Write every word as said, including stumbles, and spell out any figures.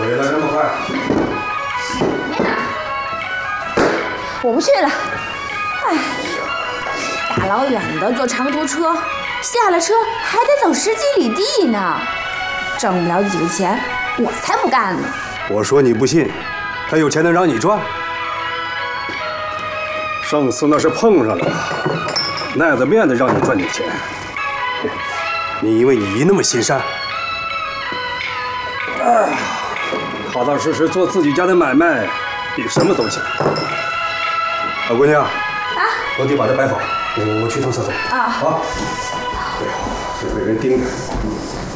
回来这么快？ 呀，我不去了。哎呦，大老远的坐长途车，下了车还得走十几里地呢，挣不了几个钱，我才不干呢。 我说你不信，他有钱能让你赚？上次那是碰上了，耐着面子让你赚点钱。你以为你姨那么心善？哎，踏踏实实做自己家的买卖，比什么都强。啊，姑娘，啊，我得把这摆好，我我去趟厕所。啊，好。哎呦，这被人盯着。